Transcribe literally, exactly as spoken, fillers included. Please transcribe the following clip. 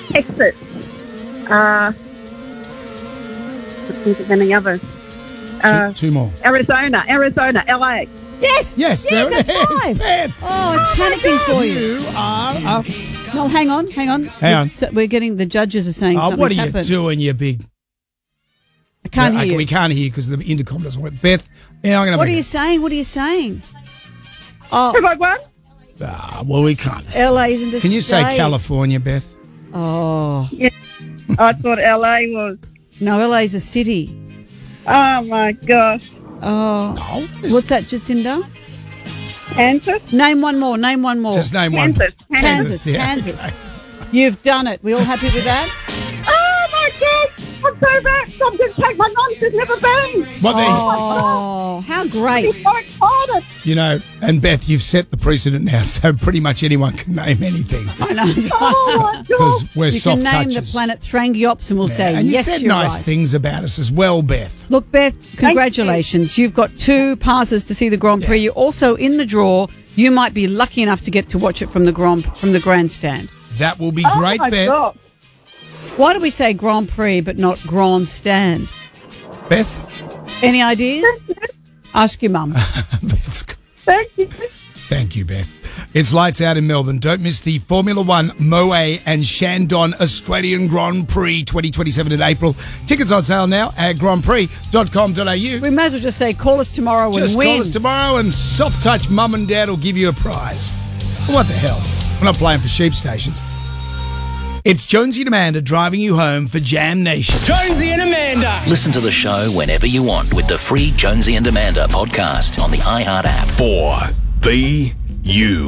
Texas. Uh, I think of any others. Uh, two, two more. Arizona, Arizona, L A. Yes. Yes, yes, there that's it is, five. Beth. Oh, I was panicking for you. You are up. No, hang on, hang on. Hang on. So we're getting the judges are saying Oh, something's what are you happened. doing, you big... I can't No, hear I- you. We can't hear you because the intercom doesn't work. Beth, yeah, I'm going to What are make you it. saying? What are you saying? Oh, Have I won? Ah, well, we can't. L A isn't a Can you say state. California, Beth? Oh, Yeah. I thought L A was. no, L A's a city. Oh, my gosh. Oh, No. This- what's that, Jacinda? Kansas? Name one more. Name one more. Just name one. Kansas. Kansas. yeah, Kansas. okay. You've done it. We all happy with that? Oh, my gosh. I'm so vexed. I'm going to take my mum. She's never been. What the- Oh, how She's great. so excited. You know, and Beth, you've set the precedent now, so pretty much anyone can name anything I know. Oh, my because gosh. we're You soft can name touches. the planet Thrangiops and we'll say, and you yes, said you're nice right. things about us as well, Beth. Look, Beth, congratulations. You've got two passes to see the Grand Prix. You're also in the draw. You might be lucky enough to get to watch it from the Grand from the grandstand. That will be Oh, great, my Beth. gosh. Why do we say Grand Prix but not Grand Stand? Beth? Any ideas? Ask your mum. Beth's g- Thank you. Thank you, Beth. It's lights out in Melbourne. Don't miss the Formula One, Moe and Shandon Australian Grand Prix twenty twenty-seven in April. Tickets on sale now at grand prix dot com dot a u. We may as well just say call us tomorrow Just and win. call us tomorrow and soft touch mum and dad will give you a prize. What the hell? We're not playing for sheep stations. It's Jonesy and Amanda driving you home for Jam Nation. Jonesy and Amanda. Listen to the show whenever you want with the free Jonesy and Amanda podcast on the iHeart app. For B U.